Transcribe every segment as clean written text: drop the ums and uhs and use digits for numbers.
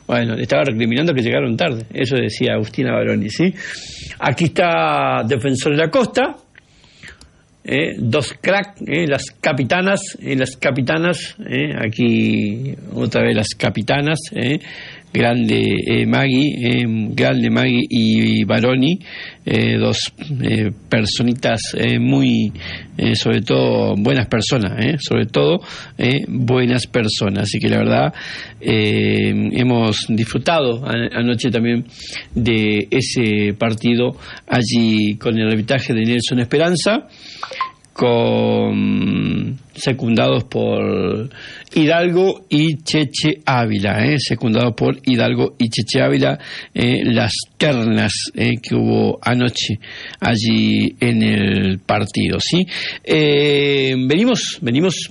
Bueno, le estaba recriminando que llegaron tarde. Eso decía Agustina Baroni, ¿sí? Aquí está Defensor de la Costa. Dos cracks, las capitanas, aquí otra vez las capitanas, grande Maggie y Baroni, dos personitas muy, sobre todo buenas personas, buenas personas, así que la verdad hemos disfrutado anoche también de ese partido allí con el arbitraje de Nelson Esperanza, secundados por Hidalgo y Cheche Ávila, las ternas que hubo anoche allí en el partido, ¿sí? Venimos,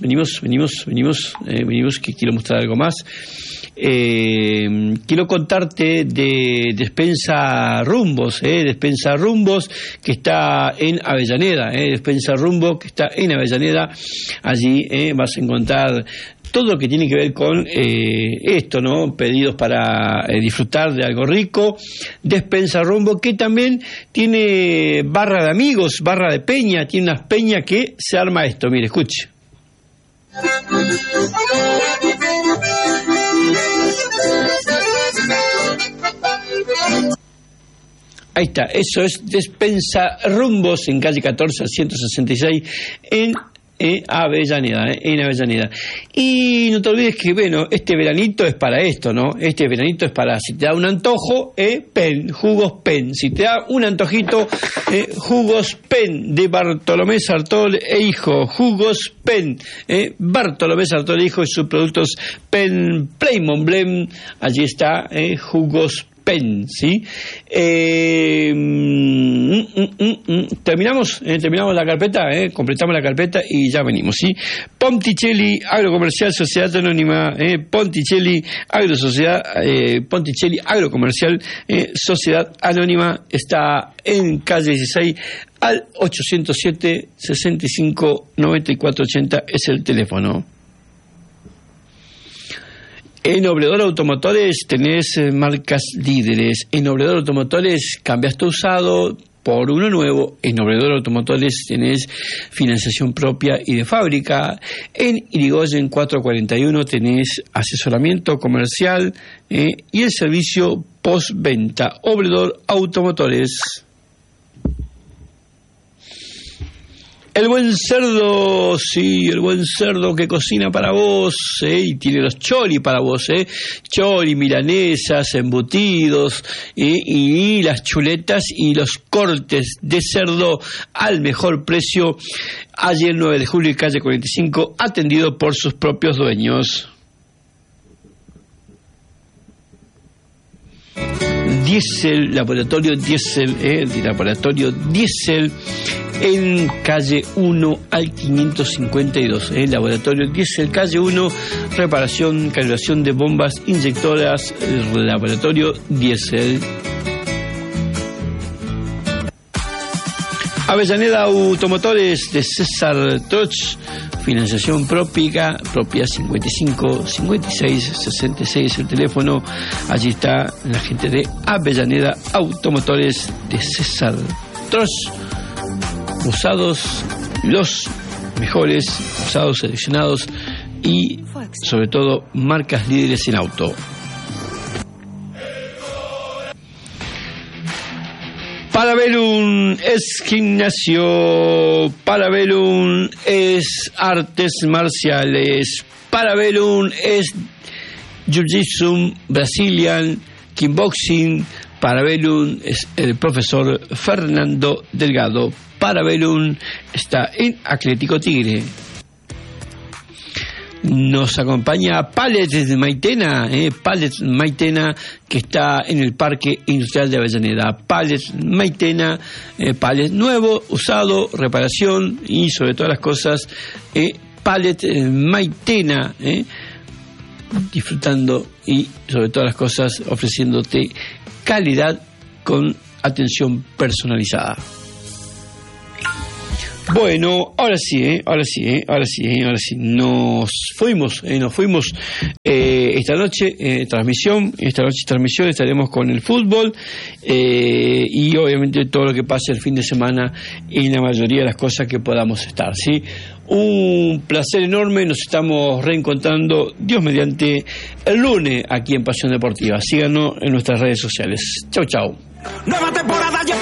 que quiero mostrar algo más. Quiero contarte de Despensa Rumbos, que está en Avellaneda, Despensa Rumbo que está en Avellaneda. Allí vas a encontrar todo lo que tiene que ver con esto, ¿no? Pedidos para disfrutar de algo rico. Despensa Rumbo, que también tiene barra de amigos, barra de peña, tiene unas peñas que se arma esto. Mire, escuche. Ahí está, eso es Despensa Rumbos en calle 14 al 166 en Avellaneda. Y no te olvides que, bueno, este veranito es para esto, ¿no? Este veranito es para, si te da un antojo, jugos Pen. Si te da un antojito, jugos Pen de Bartolomé Sartol e Hijo. Jugos Pen, Bartolomé Sartol e Hijo y sus productos Pen Playmon Blem. Allí está, jugos Pen, ¿sí? Terminamos la carpeta, completamos la carpeta y ya venimos, ¿sí? Ponticelli Agrocomercial Sociedad Anónima, Ponticelli Agrocomercial Sociedad Anónima está en calle 16 al 807 65 94 80 es el teléfono. En Obledor Automotores tenés marcas líderes. En Obledor Automotores cambias tu usado por uno nuevo. En Obledor Automotores tenés financiación propia y de fábrica. En Irigoyen 441 tenés asesoramiento comercial y el servicio postventa. Obledor Automotores. El buen cerdo, sí, el buen cerdo que cocina para vos, y tiene los chori para vos, chori, milanesas, embutidos, y las chuletas y los cortes de cerdo al mejor precio, allí el 9 de julio, calle 45, atendido por sus propios dueños. Diesel, laboratorio Diesel, en calle 1 al 552, laboratorio Diesel, calle 1, reparación, calibración de bombas inyectoras, laboratorio Diesel. Avellaneda Automotores de César Troch, financiación propia 55 56 66 el teléfono. Allí está la gente de Avellaneda Automotores de César Troch. Usados, los mejores, usados seleccionados y sobre todo marcas líderes en auto. Parabellum es gimnasio, Parabellum es artes marciales, Parabellum es jiu-jitsu, Brazilian, kickboxing, Parabellum es el profesor Fernando Delgado. Parabellum está en Atlético Tigre. Nos acompaña Palets de Maitena, Palets Maitena, que está en el Parque Industrial de Avellaneda. Palets Maitena, Palets nuevo, usado, reparación y sobre todas las cosas, Palets Maitena, disfrutando y sobre todas las cosas ofreciéndote calidad con atención personalizada. Bueno, ahora sí, nos fuimos en esta noche transmisión estaremos con el fútbol y obviamente todo lo que pase el fin de semana y la mayoría de las cosas que podamos estar, ¿sí? Un placer enorme, nos estamos reencontrando, Dios mediante, el lunes aquí en Pasión Deportiva. Síganos en nuestras redes sociales. Chau, chau. Nueva temporada.